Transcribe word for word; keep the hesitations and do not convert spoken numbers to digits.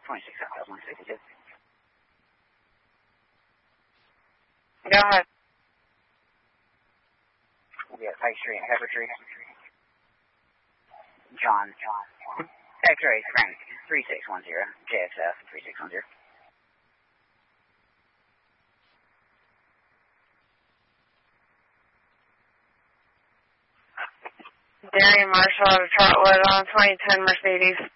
twenty-six South one sixty-two. Go ahead. We have Pike Street, Heifer Tree. John, John. X-ray, Frank, three six one zero. J X F, three six one zero. Darian Marshall out of Trotwood on twenty ten Mercedes.